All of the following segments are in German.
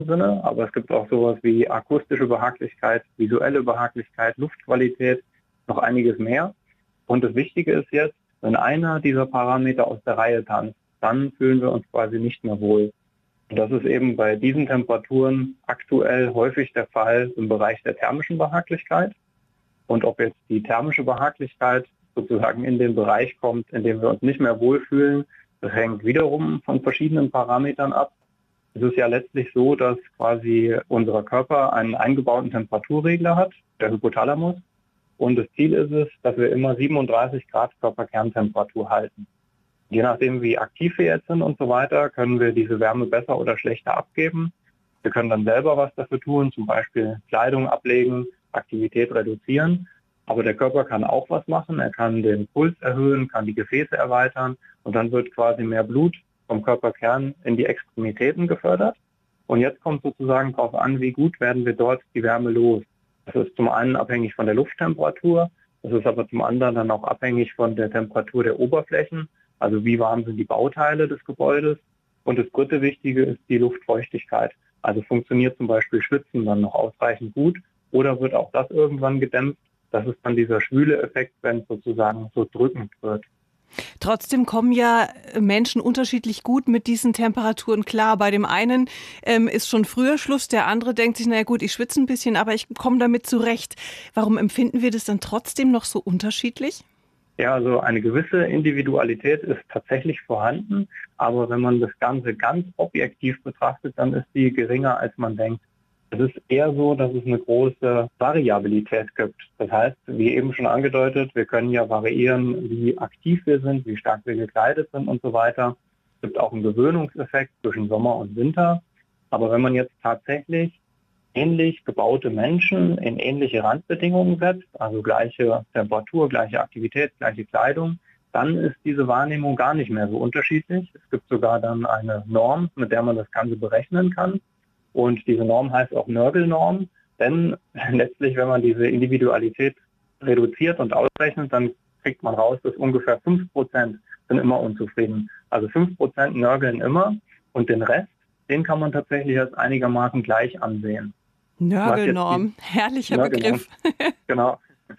Sinne, aber es gibt auch sowas wie akustische Behaglichkeit, visuelle Behaglichkeit, Luftqualität, noch einiges mehr. Und das Wichtige ist jetzt, wenn einer dieser Parameter aus der Reihe tanzt, dann fühlen wir uns quasi nicht mehr wohl. Und das ist eben bei diesen Temperaturen aktuell häufig der Fall im Bereich der thermischen Behaglichkeit. Und ob jetzt die thermische Behaglichkeit sozusagen in den Bereich kommt, in dem wir uns nicht mehr wohlfühlen, das hängt wiederum von verschiedenen Parametern ab. Es ist ja letztlich so, dass quasi unser Körper einen eingebauten Temperaturregler hat, der Hypothalamus. Und das Ziel ist es, dass wir immer 37 Grad Körperkerntemperatur halten. Je nachdem, wie aktiv wir jetzt sind und so weiter, können wir diese Wärme besser oder schlechter abgeben. Wir können dann selber was dafür tun, zum Beispiel Kleidung ablegen, Aktivität reduzieren. Aber der Körper kann auch was machen. Er kann den Puls erhöhen, kann die Gefäße erweitern und dann wird quasi mehr Blut vom Körperkern in die Extremitäten gefördert. Und jetzt kommt sozusagen darauf an, wie gut werden wir dort die Wärme los. Das ist zum einen abhängig von der Lufttemperatur, das ist aber zum anderen dann auch abhängig von der Temperatur der Oberflächen, also wie warm sind die Bauteile des Gebäudes. Und das dritte Wichtige ist die Luftfeuchtigkeit. Also funktioniert zum Beispiel Schwitzen dann noch ausreichend gut oder wird auch das irgendwann gedämpft. Das ist dann dieser schwüle Effekt, wenn es sozusagen so drückend wird. Trotzdem kommen ja Menschen unterschiedlich gut mit diesen Temperaturen klar. Bei dem einen ist schon früher Schluss, der andere denkt sich, naja gut, ich schwitze ein bisschen, aber ich komme damit zurecht. Warum empfinden wir das dann trotzdem noch so unterschiedlich? Ja, also eine gewisse Individualität ist tatsächlich vorhanden, aber wenn man das Ganze ganz objektiv betrachtet, dann ist die geringer, als man denkt. Es ist eher so, dass es eine große Variabilität gibt. Das heißt, wie eben schon angedeutet, wir können ja variieren, wie aktiv wir sind, wie stark wir gekleidet sind und so weiter. Es gibt auch einen Gewöhnungseffekt zwischen Sommer und Winter. Aber wenn man jetzt tatsächlich ähnlich gebaute Menschen in ähnliche Randbedingungen setzt, also gleiche Temperatur, gleiche Aktivität, gleiche Kleidung, dann ist diese Wahrnehmung gar nicht mehr so unterschiedlich. Es gibt sogar dann eine Norm, mit der man das Ganze berechnen kann. Und diese Norm heißt auch Nörgel-Norm, denn letztlich, wenn man diese Individualität reduziert und ausrechnet, dann kriegt man raus, dass ungefähr 5% sind immer unzufrieden. Also 5% nörgeln immer und den Rest, den kann man tatsächlich als einigermaßen gleich ansehen. Nörgelnorm, herrlicher Begriff. Genau.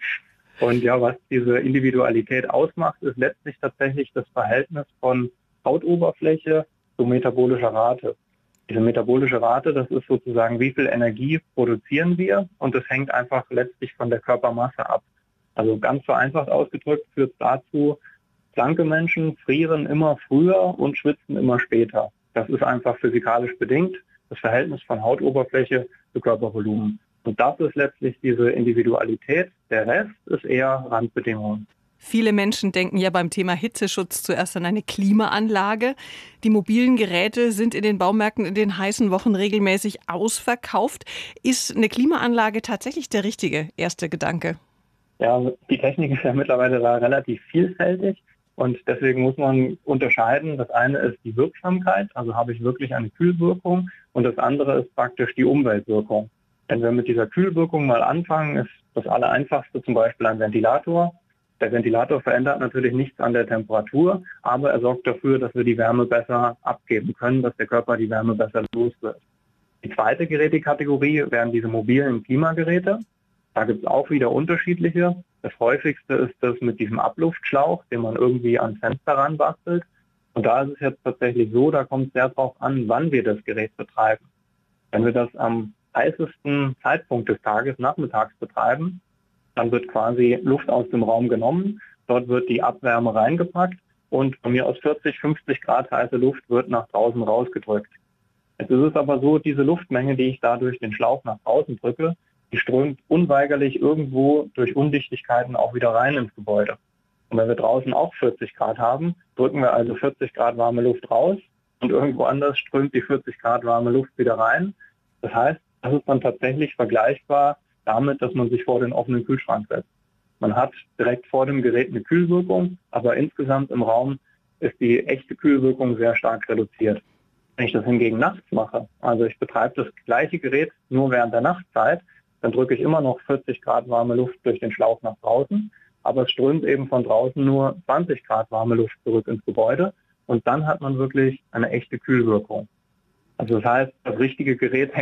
Und ja, was diese Individualität ausmacht, ist letztlich tatsächlich das Verhältnis von Hautoberfläche zu metabolischer Rate. Diese metabolische Rate, das ist sozusagen, wie viel Energie produzieren wir und das hängt einfach letztlich von der Körpermasse ab. Also ganz vereinfacht ausgedrückt führt es dazu, schlanke Menschen frieren immer früher und schwitzen immer später. Das ist einfach physikalisch bedingt, das Verhältnis von Hautoberfläche zu Körpervolumen. Und das ist letztlich diese Individualität. Der Rest ist eher Randbedingungen. Viele Menschen denken ja beim Thema Hitzeschutz zuerst an eine Klimaanlage. Die mobilen Geräte sind in den Baumärkten in den heißen Wochen regelmäßig ausverkauft. Ist eine Klimaanlage tatsächlich der richtige erste Gedanke? Ja, die Technik ist ja mittlerweile da relativ vielfältig und deswegen muss man unterscheiden. Das eine ist die Wirksamkeit, also habe ich wirklich eine Kühlwirkung und das andere ist praktisch die Umweltwirkung. Wenn wir mit dieser Kühlwirkung mal anfangen, ist das Allereinfachste zum Beispiel ein Ventilator. Der Ventilator verändert natürlich nichts an der Temperatur, aber er sorgt dafür, dass wir die Wärme besser abgeben können, dass der Körper die Wärme besser los wird. Die zweite Gerätekategorie wären diese mobilen Klimageräte. Da gibt es auch wieder unterschiedliche. Das häufigste ist das mit diesem Abluftschlauch, den man irgendwie ans Fenster ranbastelt. Und da ist es jetzt tatsächlich so, da kommt es sehr darauf an, wann wir das Gerät betreiben. Wenn wir das am heißesten Zeitpunkt des Tages, nachmittags betreiben, dann wird quasi Luft aus dem Raum genommen, dort wird die Abwärme reingepackt und von mir aus 40, 50 Grad heiße Luft wird nach draußen rausgedrückt. Jetzt ist es aber so, diese Luftmenge, die ich da durch den Schlauch nach draußen drücke, die strömt unweigerlich irgendwo durch Undichtigkeiten auch wieder rein ins Gebäude. Und wenn wir draußen auch 40 Grad haben, drücken wir also 40 Grad warme Luft raus und irgendwo anders strömt die 40 Grad warme Luft wieder rein. Das heißt, das ist dann tatsächlich vergleichbar damit, dass man sich vor den offenen Kühlschrank setzt. Man hat direkt vor dem Gerät eine Kühlwirkung, aber insgesamt im Raum ist die echte Kühlwirkung sehr stark reduziert. Wenn ich das hingegen nachts mache, also ich betreibe das gleiche Gerät nur während der Nachtzeit, dann drücke ich immer noch 40 Grad warme Luft durch den Schlauch nach draußen, aber es strömt eben von draußen nur 20 Grad warme Luft zurück ins Gebäude und dann hat man wirklich eine echte Kühlwirkung. Also das heißt, das richtige Gerät